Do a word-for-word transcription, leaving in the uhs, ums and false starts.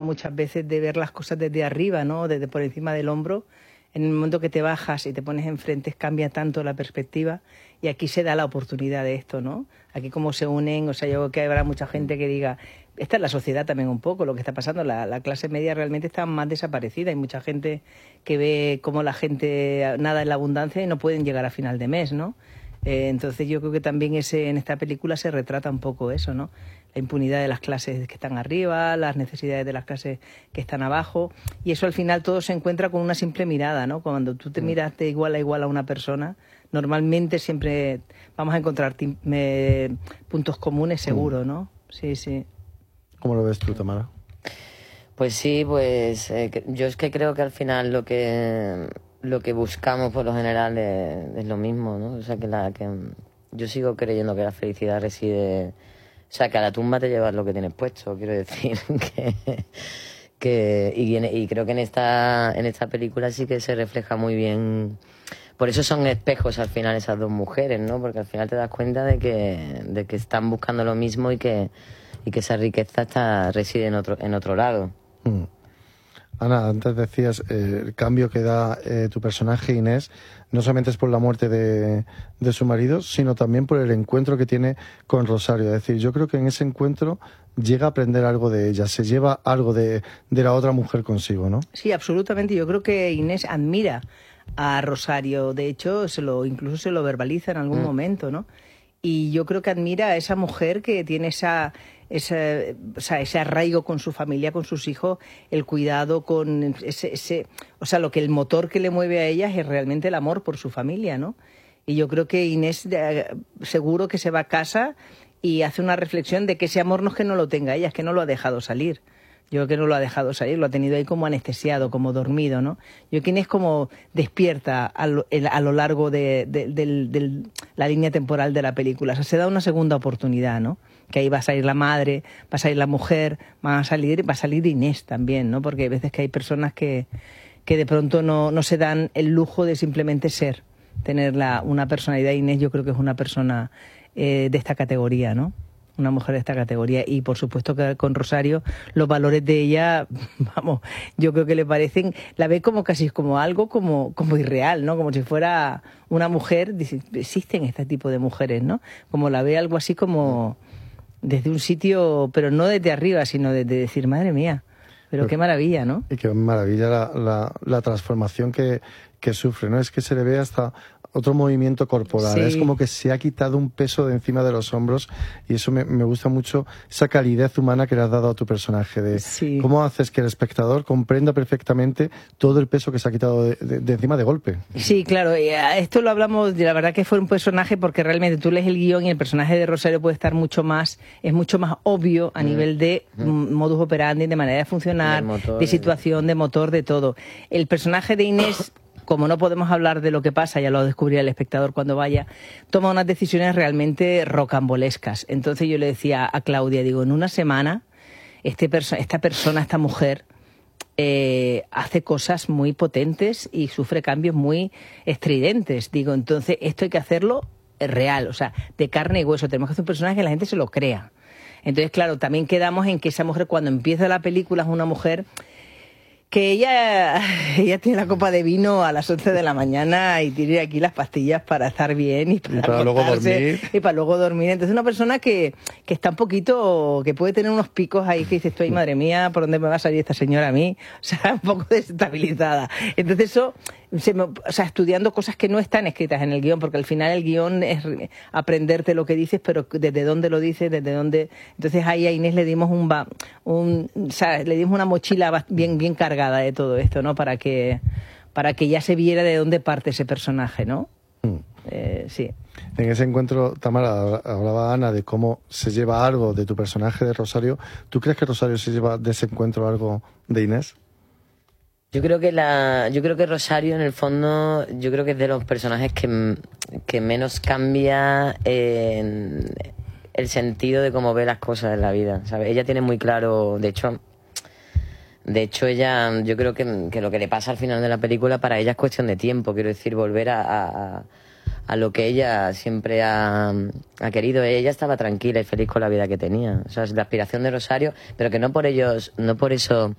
muchas veces de ver las cosas desde arriba, ¿no? Desde por encima del hombro. En el momento que te bajas y te pones enfrente cambia tanto la perspectiva y aquí se da la oportunidad de esto, ¿no? Aquí como se unen, o sea, yo creo que habrá mucha gente que diga, esta es la sociedad también un poco, lo que está pasando, la, la clase media realmente está más desaparecida, hay mucha gente que ve cómo la gente nada en la abundancia y no pueden llegar a final de mes, ¿no? Eh, entonces yo creo que también ese, en esta película se retrata un poco eso, ¿no? La impunidad de las clases que están arriba, las necesidades de las clases que están abajo, y eso al final todo se encuentra con una simple mirada, ¿no? Cuando tú te miras de igual a igual a una persona, normalmente siempre vamos a encontrar eh, puntos comunes seguro, ¿no? Sí, sí. ¿Cómo lo ves tú, Tamara? Pues sí, pues eh, yo es que creo que al final lo que lo que buscamos por lo general es, es lo mismo, ¿no? O sea, que la que yo sigo creyendo que la felicidad reside, o sea, que a la tumba te llevas lo que tienes puesto, quiero decir, que que y, y creo que en esta en esta película sí que se refleja muy bien. Por eso son espejos al final esas dos mujeres, ¿no? Porque al final te das cuenta de que de que están buscando lo mismo y que y que esa riqueza está reside en otro en otro lado. Mm. Ana, antes decías eh, el cambio que da eh, tu personaje Inés, no solamente es por la muerte de, de su marido, sino también por el encuentro que tiene con Rosario. Es decir, yo creo que en ese encuentro llega a aprender algo de ella, se lleva algo de, de la otra mujer consigo, ¿no? Sí, absolutamente. Yo creo que Inés admira a Rosario. De hecho, se lo incluso se lo verbaliza en algún mm. momento, ¿no? Y yo creo que admira a esa mujer que tiene esa... Ese, o sea, ese arraigo con su familia, con sus hijos, el cuidado con ese, ese, o sea, lo que el motor que le mueve a ellas es realmente el amor por su familia, ¿no? Y yo creo que Inés eh, seguro que se va a casa y hace una reflexión de que ese amor no es que no lo tenga ella, es que no lo ha dejado salir. Yo creo que no lo ha dejado salir, lo ha tenido ahí como anestesiado, como dormido, ¿no? Yo creo que Inés como despierta a lo, a lo largo de, de, de, de la línea temporal de la película. O sea, se da una segunda oportunidad, ¿no? Que ahí va a salir la madre, va a salir la mujer, va a salir, va a salir Inés también, ¿no? Porque hay veces que hay personas que, que de pronto no, no se dan el lujo de simplemente ser, tener la, una personalidad. Inés yo creo que es una persona eh, de esta categoría, ¿no? Una mujer de esta categoría. Y por supuesto que con Rosario los valores de ella, vamos, yo creo que le parecen, la ve como casi como algo como, como irreal, ¿no? Como si fuera una mujer, existen este tipo de mujeres, ¿no? Como la ve algo así como desde un sitio, pero no desde arriba, sino desde decir, madre mía, pero qué maravilla, ¿no? Y qué maravilla la, la, la transformación que, que sufre, ¿no? Es que se le ve hasta otro movimiento corporal, sí. Es como que se ha quitado un peso de encima de los hombros y eso me, me gusta mucho, esa calidez humana que le has dado a tu personaje, de sí. Cómo haces que el espectador comprenda perfectamente todo el peso que se ha quitado de, de, de encima de golpe. Sí, claro, esto lo hablamos, la verdad que fue un personaje porque realmente tú lees el guión y el personaje de Rosario puede estar mucho más, es mucho más obvio a mm. nivel de mm. modus operandi, de manera de funcionar, motor, de situación, de motor, de todo. El personaje de Inés, como no podemos hablar de lo que pasa, ya lo descubrirá el espectador cuando vaya, toma unas decisiones realmente rocambolescas. Entonces yo le decía a Claudia, digo, en una semana, este perso- esta persona, esta mujer, eh, hace cosas muy potentes y sufre cambios muy estridentes. Digo, entonces esto hay que hacerlo real, o sea, de carne y hueso. Tenemos que hacer un personaje que la gente se lo crea. Entonces, claro, también quedamos en que esa mujer, cuando empieza la película, es una mujer que ella, ella tiene la copa de vino a las once de la mañana y tiene aquí las pastillas para estar bien y para, y para luego dormir. Y para luego dormir. Entonces una persona que, que está un poquito, que puede tener unos picos ahí que dices, estoy madre mía, ¿por dónde me va a salir esta señora a mí? O sea, un poco desestabilizada. Entonces eso, se me, o sea, estudiando cosas que no están escritas en el guión, porque al final el guión es aprenderte lo que dices, pero desde dónde lo dices, desde dónde. Entonces ahí a Inés le dimos un, un o sea, le dimos una mochila bien, bien cargada de todo esto, ¿no? Para que para que ya se viera de dónde parte ese personaje, ¿no? Mm. Eh, sí. En ese encuentro, Tamara, hablaba Ana de cómo se lleva algo de tu personaje de Rosario. ¿Tú crees que Rosario se lleva de ese encuentro algo de Inés? Yo creo que la, yo creo que Rosario en el fondo, yo creo que es de los personajes que, que menos cambia en el sentido de cómo ve las cosas en la vida, ¿sabes? Ella tiene muy claro, de hecho. De hecho, ella, yo creo que, que lo que le pasa al final de la película para ella es cuestión de tiempo. Quiero decir, volver a, a, a lo que ella siempre ha, ha querido. Ella estaba tranquila y feliz con la vida que tenía. O sea, es la aspiración de Rosario, pero que no por ellos, no por eso